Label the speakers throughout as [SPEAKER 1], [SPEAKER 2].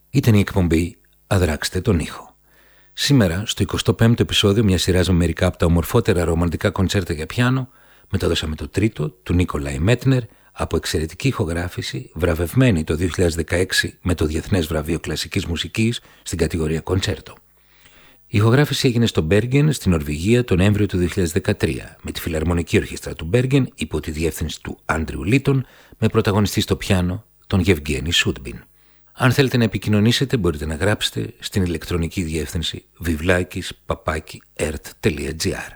[SPEAKER 1] Ήταν η εκπομπή «Αδράξτε τον ήχο». Σήμερα, στο 25ο επεισόδιο μιας σειράς με μερικά από τα ομορφότερα ρομαντικά κοντσέρτα για πιάνο, μεταδώσαμε το τρίτο του Νίκολαϊ Μέτνερ από εξαιρετική ηχογράφηση, βραβευμένη το 2016 με το Διεθνές Βραβείο Κλασικής Μουσικής στην κατηγορία κοντσέρτο. Η ηχογράφηση έγινε στο Μπέργεν, στην Νορβηγία, τον Νοέμβριο του 2013, με τη Φιλαρμονική Ορχήστρα του Μπέργεν υπό τη διεύθυνση του Άντριου Λίτον, με πρωταγωνιστή στο πιάνο τον Γεβγένη Σούτμπιν. Αν θέλετε να επικοινωνήσετε, μπορείτε να γράψετε στην ηλεκτρονική διεύθυνση vivlakis@ert.gr.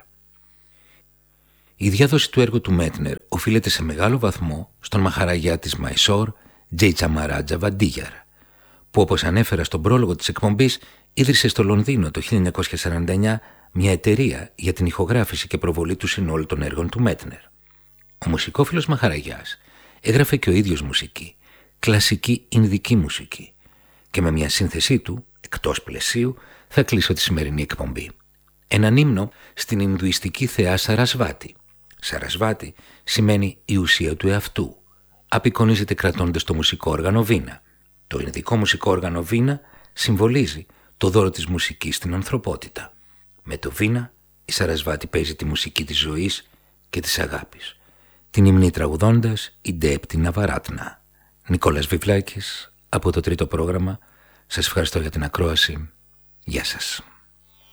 [SPEAKER 1] Η διάδοση του έργου του Μέτνερ οφείλεται σε μεγάλο βαθμό στον μαχαραγιά της Μαϊσόρ, Τζέιτσαμαράτζα Βαντίγιαρ, που, όπως ανέφερα στον πρόλογο της εκπομπής, ίδρυσε στο Λονδίνο το 1949 μια εταιρεία για την ηχογράφηση και προβολή του συνόλου των έργων του Μέτνερ. Ο μουσικόφιλος Μαχαραγιάς έγραφε και ο ίδιος μουσική, κλασική ινδική μουσική, και με μια σύνθεσή του, εκτός πλαισίου, θα κλείσω τη σημερινή εκπομπή. Έναν ύμνο στην Ινδουιστική θεά Σαρασβάτη. Σαρασβάτη σημαίνει η ουσία του εαυτού. Απεικονίζεται κρατώντας το μουσικό όργανο βίνα. Το ινδικό μουσικό όργανο βίνα συμβολίζει το δώρο της μουσικής στην ανθρωπότητα. Με το βίνα η Σαρασβάτη παίζει τη μουσική της ζωής και της αγάπης. Την υμνεί τραγουδώντας η Ντέπτη Ναβαράτνα. Νικόλας Βιβλάκης από το τρίτο πρόγραμμα. Σας ευχαριστώ για την ακρόαση. Γεια σας.